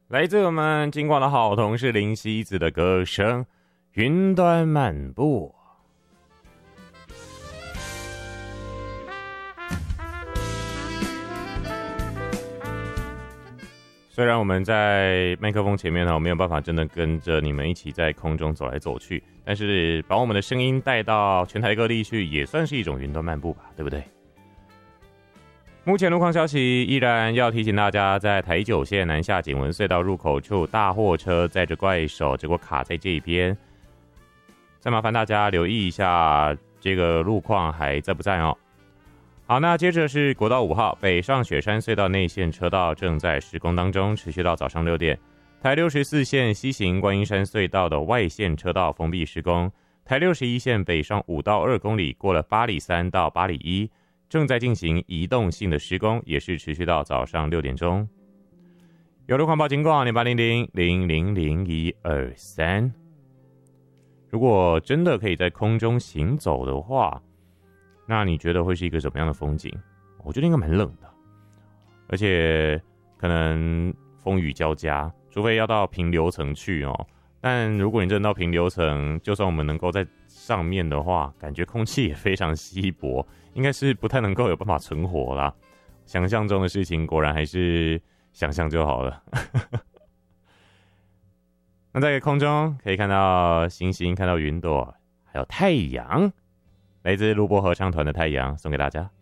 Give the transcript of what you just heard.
来自我们金广的好同事林夕子的歌声《云端漫步》。虽然我们在麦克风前面没有办法真的跟着你们一起在空中走来走去，但是把我们的声音带到全台各地去，也算是一种云端漫步吧，对不对？目前路况消息依然要提醒大家，在台九线南下景文隧道入口处，大货车载着怪手，结果卡在这一边。再麻烦大家留意一下这个路况还在不在哦。好，那接着是国道5号北上雪山隧道内线车道正在施工当中，持续到早上6点。台64线西行观音山隧道的外线车道封闭施工，台61线北上5到2公里，过了8里3到8里1。正在进行移动性的施工，也是持续到早上6点钟。有路况报警广0800000123。如果真的可以在空中行走的话，那你觉得会是一个什么样的风景？我觉得应该蛮冷的，而且可能风雨交加，除非要到平流层去哦。但如果你真的到平流层，就算我们能够在上面的话，感觉空气也非常稀薄，应该是不太能够有办法存活啦。想象中的事情果然还是想象就好了。那在空中可以看到星星，看到云朵，还有太阳，来自陆波合唱团的太阳送给大家。